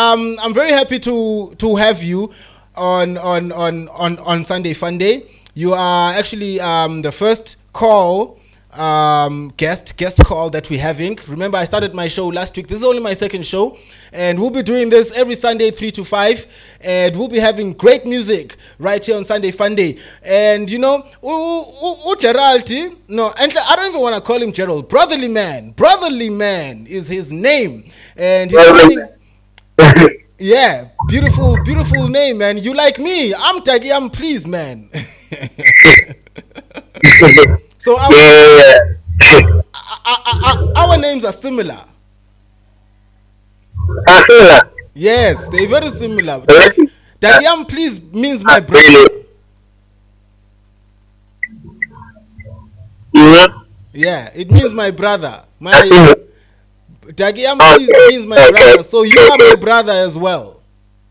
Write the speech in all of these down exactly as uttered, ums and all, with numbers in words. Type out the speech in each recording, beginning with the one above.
um, I'm very happy to to have you on on on on, on Sunday Funday. You are actually um, the first call um, guest guest call that we're having. Remember, I started my show last week. This is only my second show, and we'll be doing this every Sunday, three to five, and we'll be having great music right here on Sunday Funday. And you know, u Gerald, no, and I don't even want to call him Gerald. Brotherly Man, Brotherly Man is his name, and he's running. Yeah, beautiful, beautiful name, man. You like me? I'm Taggy. I'm pleased, man. So our, our, our, our names are similar. Are similar? Yes, they're very similar. Taggy, I'm pleased means my brother. Yeah. Yeah, it means my brother. My Taggy, I'm pleased means my brother. So you are my brother as well.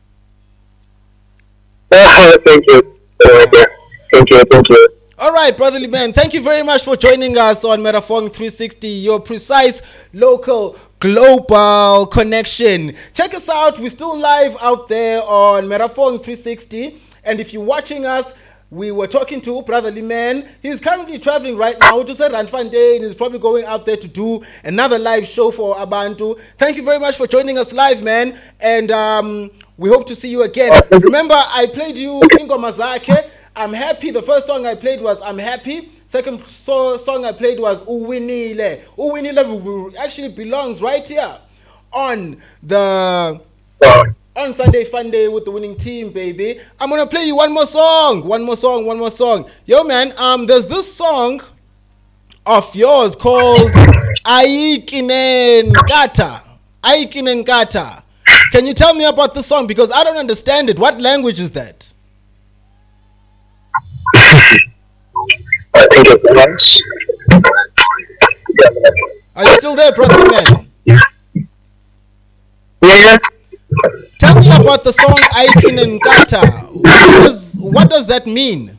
Thank you. Thank you. Thank you. All right, Brotherly Man, thank you very much for joining us on Metafong three sixty, your precise, local, global connection. Check us out. We're still live out there on Metafong three sixty. And if you're watching us, we were talking to Brotherly Man. He's currently traveling right now to Ranfante, and he's probably going out there to do another live show for Abantu. Thank you very much for joining us live, man. And um, we hope to see you again. Remember, I played you Ingo Mazake. I'm happy. The first song I played was I'm Happy. Second so song I played was Uwinile. Uwinile actually belongs right here on the on Sunday Funday with the winning team, baby. I'm gonna play you one more song. One more song, one more song. Yo man, um there's this song of yours called Aikinen Kata. Aikinen Kata. Can you tell me about the song? Because I don't understand it. What language is that? Thank you so much. Are you still there, brother man? Yeah. Tell me about the song Aikinen Kata. What does, what does that mean?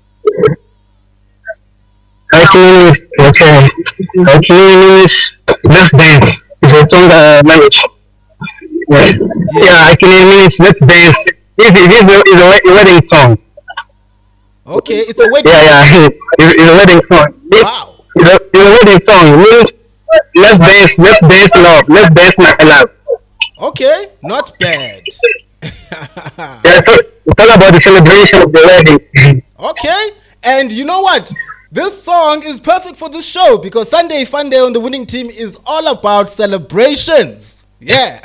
Aikinen is okay. Aikinen is let's dance. It's a Tonga language. Yeah. Yeah, Aikinen means let's dance. It is a wedding song. Okay, it's a wedding song. Yeah, yeah, it's a wedding song. Wow. It's a, it's a wedding song. It means let's dance, let's dance love, let's dance my love. Okay, not bad. Yeah, so it's all about the celebration of the weddings. Okay, and you know what? This song is perfect for this show because Sunday Funday on the winning team is all about celebrations. Yeah.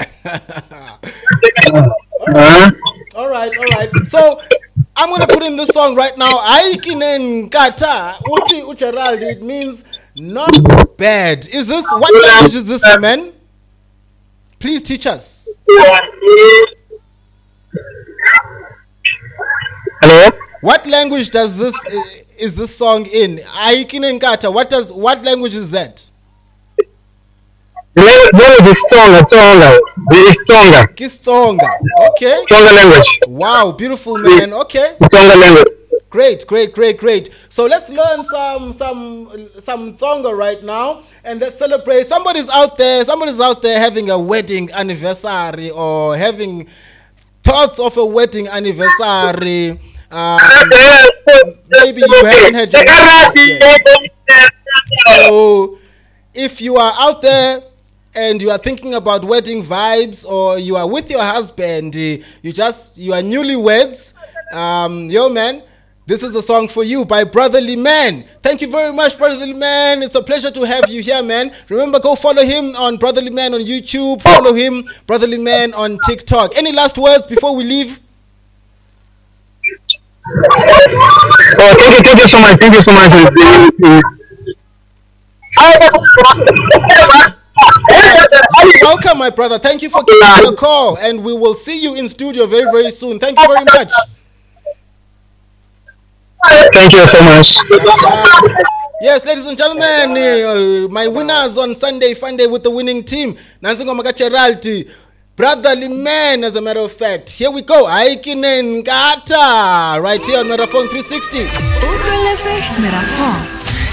all, right. all right, all right. So I'm gonna put in this song right now. Aikinen Kata. Uti Ucherald. It means not bad. Is this what language is this, my man? Please teach us. Hello. What language does this is this song in? Aikinen Kata. What does what language is that? The language is Tonga. Tonga. It's Tonga. Kistonga. Okay. Tonga language. Wow, beautiful man. Okay. Tonga language. Great, great, great, great. So let's learn some some some Tonga right now and let's celebrate. Somebody's out there, somebody's out there having a wedding anniversary or having thoughts of a wedding anniversary. Um, maybe you haven't had your wedding yet. So if you are out there and you are thinking about wedding vibes, or you are with your husband, you just you are newlyweds, um, yo man, this is a song for you by Brotherly Man. Thank you very much, Brotherly Man. It's a pleasure to have you here, man. Remember, go follow him on Brotherly Man on YouTube. Follow him, Brotherly Man, on TikTok. Any last words before we leave? Oh, thank you, thank you so much. Thank you so much. Welcome, my brother. Thank you for giving the call, and we will see you in studio very, very soon. Thank you very much. Thank you so much. Uh, yes, ladies and gentlemen, uh, my winners on Sunday Funday with the winning team, Nanzingo Magacheralti, Brotherly Man, as a matter of fact. Here we go. Aikinen Kata, right here on Metafong three sixty.